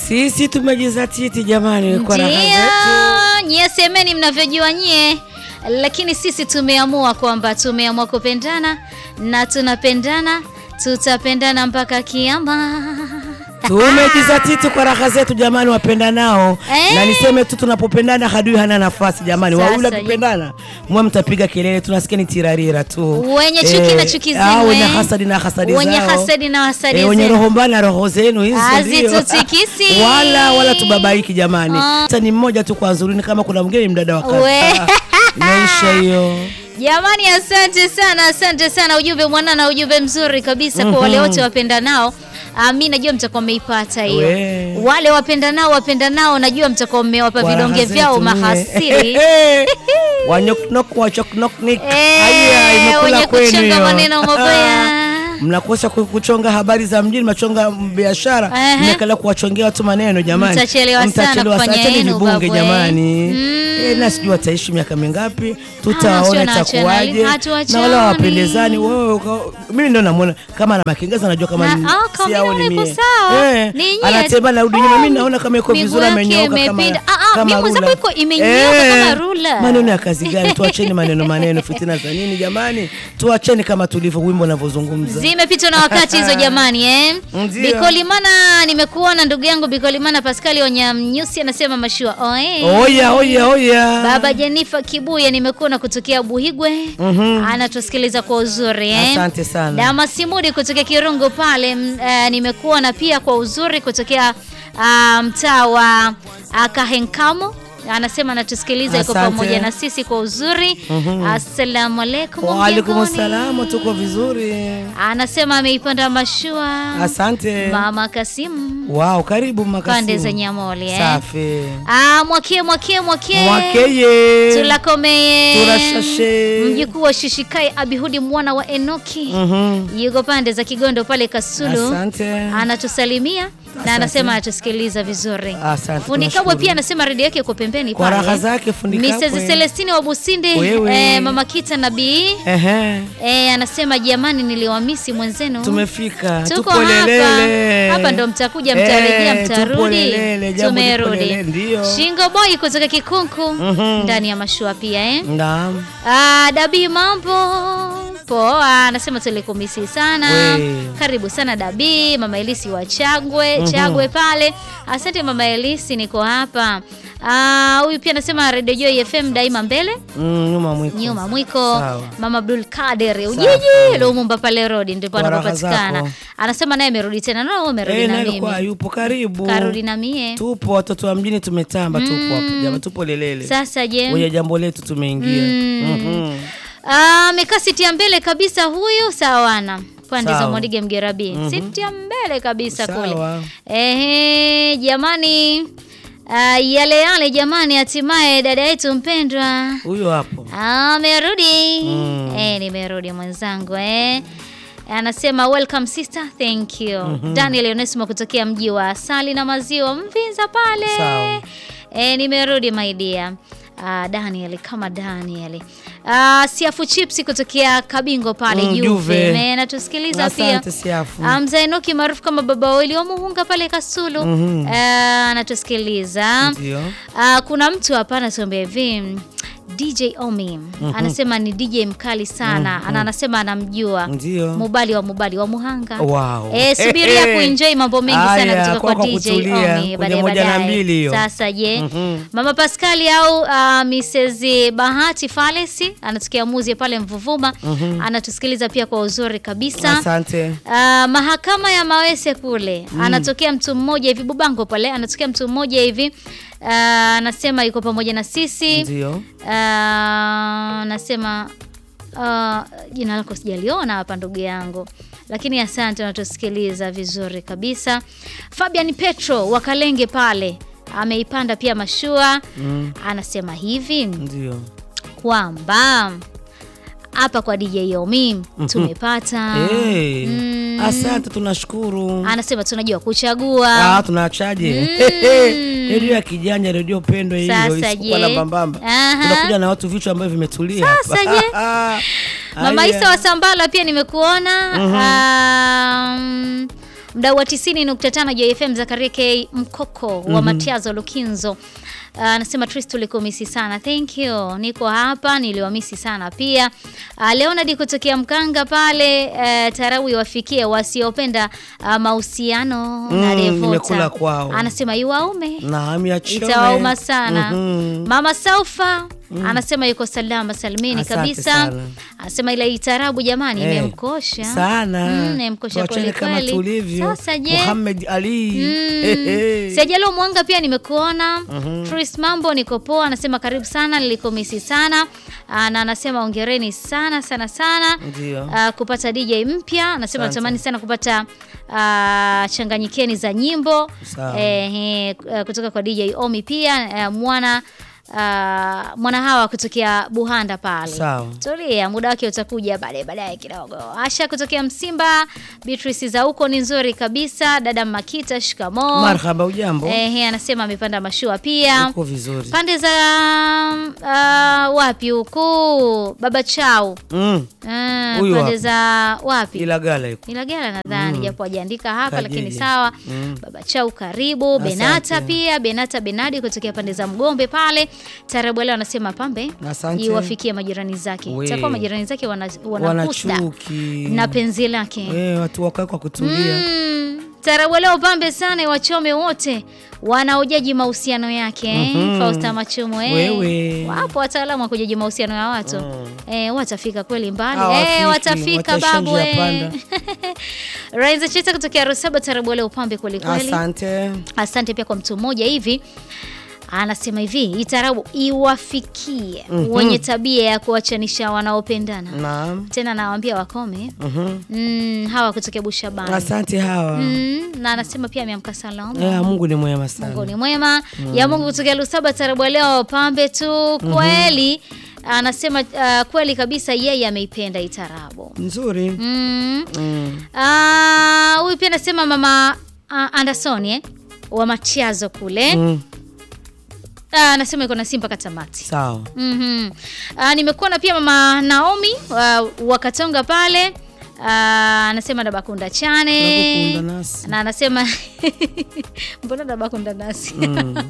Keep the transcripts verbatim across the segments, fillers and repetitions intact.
Sisi tumejizatiti jamani kwa raha zetu. Nyie semeni mnavyojua nyie, lakini sisi tumeamua kwamba tumeamua kupendana na tunapendana, tutapendana mpaka kiyama. Tumejizatiti kwa raha zetu jamani, wapenda nao. Eh? Na niseme tu tunapopendana hadui hana nafasi jamani. Waula kupendana mwa mtapiga kelele, tunasikia ni tirarira tu. Wenye chuki eh, na chuki zenu. Ah, wenye hasadi na hasadi zao. Wenye hasadi na hasadi zao. Eh, wenye roho mbaya na roho zenu hizo ndio. Azitutikisi. Wala wala tubabaiki jamani. Sasa ni mmoja tu kwa nzuri, kama kuna mwingine mdada wa kaka. Naisha hiyo. Jamani, asante sana, asante sana. Ujumbe mwana na ujumbe mzuri kabisa kwa mm -hmm. wale wote wapenda nao. Ah, mimi najua mtakuwa mmeipata hiyo. Wale wapenda nao wapenda nao najua mtakuwa mmewapa vidonge vyao mahasiri. Wanyoknok wachoknoknik. Haya imekula kwenu. Kuchonga maneno mabaya. Mnakosa kuchonga habari za mjini, machonga biashara, mmekala kuwachongea watu maneno jamani. Mtachelewa sana kufanya hilo bunge jamani. Eh, na sijui ataishi miaka mingapi, tutaona itakuwaje. Na wala wapendezani wewe, mimi ndio namuona kama ana makengeza, najua kama ni siaoni mimi. Eh, anatembea na rudi nyuma, mimi naona kama iko vizuri, amenyoka kama kama mimi mwanzo iko imenyoka kama rula. Maneno ya kazi gani? Tuacheni maneno maneno, fitina za nini jamani? Tuacheni kama tulivyo wimbo unavyozungumza. Zimepita na wakati hizo jamani eh. Bikolimana, nimekuona ndugu yangu Bikolimana Pascal Onyamnyusi anasema mashua. Oe. Oya oya oya. Baba Jennifer Kibuya nimekuona kutokea Buhigwe. Mm -hmm. Anatusikiliza kwa uzuri eh. Asante sana. Dama Simudi kutokea Kirungu pale uh, nimekuona pia kwa uzuri kutokea uh, mtaa wa uh, Kahenkamo. Anasema anatusikiliza yuko pamoja na sisi kwa uzuri. Mm -hmm. Assalamu alaykum. Wa alaykum salaam, tuko vizuri. Anasema ameipanda mashua. Asante. Mama Kasimu. Wow, karibu Mama Kasimu. Pande za Nyamoli eh. Safi. Ah, mwakie mwakie mwakie. Mwakeye. Tulakomeye. Turashashe. Mjukuu wa Shishikai Abihudi mwana wa Enoki. Mhm. Mm yuko pande za Kigondo pale Kasulu. Asante. Anatusalimia. Asante. Na anasema anatusikiliza vizuri. Asante. Funikabwe pia anasema redio yake iko pembeni pale. Kwa raha zake Funikabwe. Missus Celestine wa Businde eh, Mama Kita Nabii. Ehe. Eh, anasema jamani niliwamisi mwenzenu. Tumefika. Tuko hapa. Hapa ndo mtakuja mtarejea e, mtarudi. Tumerudi. Shingo Boy kutoka Kikunku ndani ya mashua pia eh. Naam. Ah, Dabi mambo. Poa, anasema tulikumisi sana. We. Karibu sana Dabi, Mama Elisi wa Chagwe, mm -hmm. Chagwe pale. Asante Mama Elisi, niko hapa. Ah, huyu pia anasema Radio Joy F M daima mbele. Mm, nyuma mwiko. Nyuma mwiko. Sawa. Mama Abdul Kader, Ujiji, Lumumba pale road ndipo anapopatikana. Anasema naye amerudi tena. No, amerudi hey, na mimi. Eh, kwa yupo karibu. Karudi na mie. Tupo watoto wa mjini tumetamba mm. tupo hapo. Jamaa tupo lelele. Sasa je. Wewe jambo letu tumeingia. Mm. Mhm. Ah, amekaa siti ya mbele kabisa huyu sawana. Pande za Modige Mgerabi. Mm -hmm. Siti ya mbele kabisa sawa. Kule. Ehe, jamani. Uh, yale yale jamani, hatimaye dada yetu mpendwa. Huyo hapo. Ah, amerudi. Mm. Eh, nimerudi mwenzangu eh. Anasema welcome sister, thank you. Mm -hmm. Daniel Onesimo kutokea mji wa asali na maziwa Mvinza pale. Sawa. Eh, nimerudi my dear. Uh, Daniel kama Daniel. Uh, Siafu Chips kutokea Kabingo pale mm, Juve. Na tusikiliza pia. Mzee um, Enoki maarufu kama Baba Oili wa Muhunga pale Kasulu. Mm -hmm. Uh, anatusikiliza. Ndio. Uh, kuna mtu hapa anasema hivi D J Omi. Mm -hmm. Anasema ni D J mkali sana. Mm -hmm. Ana anasema anamjua. Ndio. Mubali wa Mubali wa Muhanga. Wow. Eh, subiria hey, hey. kuenjoy mambo mengi sana kutoka kwa, kwa D J Omi baadaye baadaye. Sasa je, mm -hmm. Mama Pascal au uh, Missus Bahati Falesi anatokea Muzi pale Mvuvuma. Mm -hmm. Anatusikiliza pia kwa uzuri kabisa. Asante. Uh, mahakama ya Mawese kule. Mm. Anatokea mtu mmoja hivi Bubango pale. Anatokea mtu mmoja hivi. Uh, anasema yuko pamoja na sisi. Ndio. Uh, nasema uh, jina lako sijaliona hapa ndugu yangu. Lakini asante unatusikiliza vizuri kabisa. Fabian Petro wa Kalenge pale ameipanda pia mashua. Mm. Anasema hivi. Ndio. Kwamba hapa kwa D J Yomi tumepata. Hey. Mm. Asante tunashukuru. Anasema tunajua kuchagua. Ah, tunaachaje? Mm. Radio ya kijanja, radio pendwa hiyo isikuwa la mbambamba. Tunakuja na watu vichwa ambavyo vimetulia hapa. Sasa je. Mama Isa wa Sambala pia nimekuona. Mm -hmm. um, Mdau wa tisini nukta tano J F M Zakaria K Mkoko wa mm -hmm. Matiazo Lukinzo. Anasema uh, Tris tulikomisi sana. Thank you. Niko hapa niliwamisi sana pia. Uh, Leonard kutokea Mkanga pale uh, tarabu iwafikie wasiopenda uh, mahusiano mm, na Devota. Anasema iwaume. Naam ya chome. Itawauma sana. Mm -hmm. Mama Saufa Mm. anasema yuko salama salimini Asante kabisa. Sana. Anasema ile itarabu jamani hey. imemkosha sana. Mm, imemkosha kweli kweli. Sasa je? Muhammad Ali. Mm. Hey, hey. Sijalo Mwanga pia nimekuona. Mm -hmm. Tris mambo niko poa, anasema karibu sana nilikomisi sana. Na anasema ongereni sana sana sana. Uh, kupata D J mpya, anasema natamani sana kupata uh, changanyikeni za nyimbo. Eh, eh, kutoka kwa D J Omi pia uh, mwana Uh, mwana hawa kutokea Buhanda pale. Sawa. Tulia, muda wake utakuja baadaye baadaye kidogo. Asha kutokea Msimba, Beatrice za huko ni nzuri kabisa. Dada Makita shikamo. Marhaba ujambo. Eh, yeye anasema amepanda mashua pia. Uko vizuri. Pande za uh, wapi huko? Baba Chao. Mm. Uh, pande wapi? Za wapi? Ilagala yuko. Ilagala nadhani mm. japo hajaandika hapa Kajiji. Lakini sawa. Mm. Baba Chao karibu. Asante. Benata pia, Benata Benadi kutokea pande za Mgombe pale. Tarabu leo anasema pambe iwafikie majirani zake. Itakuwa majirani zake wanakusta wana na penzi lake. Eh, watu wakae kwa kutulia. Mm, Tarabu leo pambe sana wachome wote wanaojaji mahusiano yake. Mm -hmm. Fausta Machumo eh. Wewe. Wapo wataalamu wa kujaji mahusiano ya watu. Mm. Eh, watafika kweli mbali. Ah, eh, watafika babu eh. Raiza Cheta kutokea Rusaba Tarabu leo pambe kweli kweli. Asante. Asante pia kwa mtu mmoja hivi. Anasema hivi, itarabu iwafikie mm -hmm. wenye tabia ya kuachanisha wanaopendana. Naam. Tena nawaambia wakome. Mhm. Mm, hawa kutokea Bushabani. Asante hawa. Mm, na anasema pia ameamka salama. Eh, Mungu ni mwema sana. Mungu ni mwema. Mm. Ya Mungu kutokea Lusaba tarabu leo pambe tu kweli. Mm -hmm. Anasema uh, kweli kabisa yeye ameipenda itarabu. Nzuri. Mm. Mm. Ah, huyu pia anasema mama uh, Anderson eh wa Matiazo kule. Mm. Ah, nasema iko na Simba katamati. Sawa. Mhm. Ah, nimekuwa na pia mama Naomi uh, wakatonga pale. Ah, anasema Dabakunda chane. Nasi. Na anasema mbona Dabakunda nasi? Mm.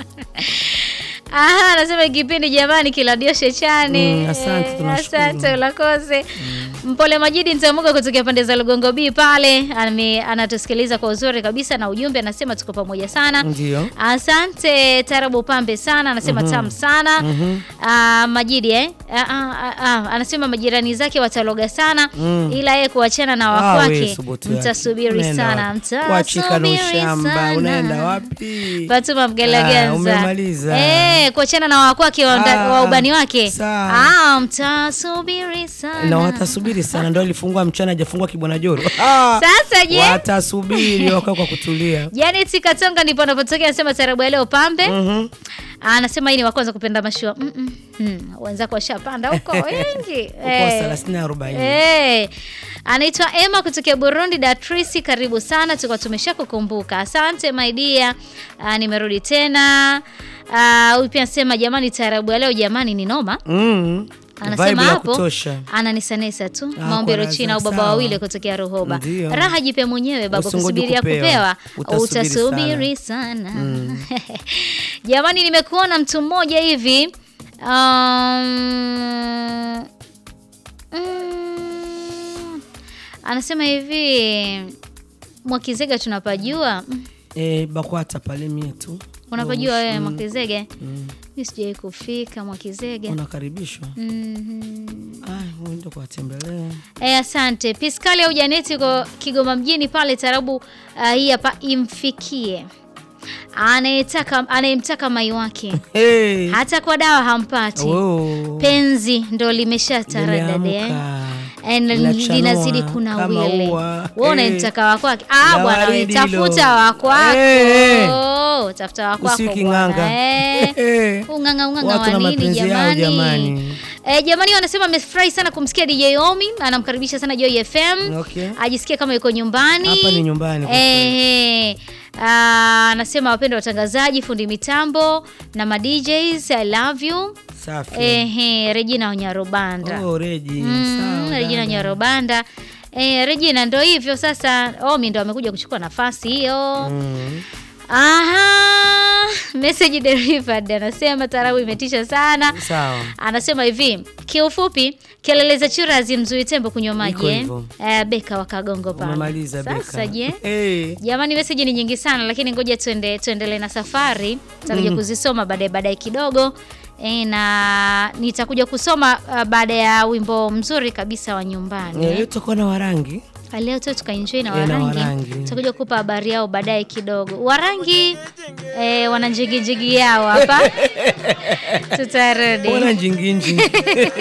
Ah, anasema kipindi jamani Kiladio Shechani. Mm, asante tunashukuru. Asante ulakoze. Mm. Mpole Majidi Ntamuga kutokea pande za Lugongo B pale anatusikiliza kwa uzuri kabisa na ujumbe anasema tuko pamoja sana. Ndio. Asante Tarabu pambe sana anasema mm -hmm. tamu sana. Mm -hmm. Ah, Majidi eh ah, ah, ah, anasema majirani zake wataloga sana mm. ila yeye kuachana na wakwake mtasubiri sana mtasubiri shamba unaenda wapi? Fatuma Mgalaganza. Ah, umemaliza. Eh, kuachana na wakwake wa, ah, wa ubani wake. Ah, mtasubiri sana. Na watasubiri sana ndio alifungua mchana hajafungua kibwana joro. Sasa je? Watasubiri wakae kwa kutulia. Janet Katonga ndipo anapotokea anasema Tarabu leo pambe. Mhm. Mm anasema hii ni wa kwanza kupenda mashua. Mhm. Mm mm. Wenzako washapanda huko wengi. Uko thelathini arobaini. Eh. Anaitwa Emma kutoka Burundi. Datrisi karibu sana tulikuwa tumeshakukumbuka. Asante my dear. Ah, nimerudi tena. Ah, huyu pia anasema jamani Tarabu leo jamani ni noma. Mhm. Anasema hapo ananisanesa tu ah, maombero China au baba wawili kutokea Rohoba. Ndiyo. Raha jipe mwenyewe baba kusubiria kupewa utasubiri, utasubiri sana, sana. Mm. Jamani nimekuona mtu mmoja hivi um, mm, anasema hivi Mwakizega tunapajua eh Bakwata pale mimi tu. Unapajua wewe Mwakizege? Mm. Mimi sijai kufika Mwakizege. Unakaribishwa. Mhm. Ah, uende kuwatembelea. Eh, asante. Piskali au Janeti uko Kigoma mjini pale Tarabu uh, hii hapa imfikie. Anayetaka anayemtaka mai wake. Hey. Hata kwa dawa hampati. Oh. Penzi ndo limeshataradade. Linazidi kuna wile. Wewe unamtaka wako wake. Ah bwana tafuta wako wako. Oh, tafuta wako wako. Usikinganga. Eh. Unganga unganga wa nini jamani? jamani. Eh, jamani wanasema amefurahi sana kumsikia D J Omi, anamkaribisha sana Joy F M. Okay. Ajisikie kama yuko nyumbani. Hapa ni nyumbani. Eh. Ah, anasema wapenda watangazaji, fundi mitambo na ma D Js, I love you. Safi. Eh, Regina Nyarobanda. Oh, Regi. Mm, Regina Nyarobanda. Eh, Regina ndo hivyo sasa. Omi ndo amekuja kuchukua nafasi hiyo. Mm. Aha, message delivered. Anasema Tarabu imetisha sana. Sawa. Anasema hivi, kiufupi kelele za chura zimzui tembo kunywa maji. Eh, Beka wakagongo pale. Umemaliza Beka. Sasa je? Hey. Jamani message ni nyingi sana lakini ngoja tuende tuendelee na safari. Tutakuja mm. kuzisoma baadaye baadaye kidogo. E, na nitakuja kusoma uh, baada ya wimbo mzuri kabisa wa nyumbani. Leo tutakuwa na Warangi. Leo tu tukaenjoy na Warangi. Tutakuja kukupa habari yao baadaye kidogo. Warangi eh, wana njigi njigi yao hapa. Tutarudi. Wana njinginji.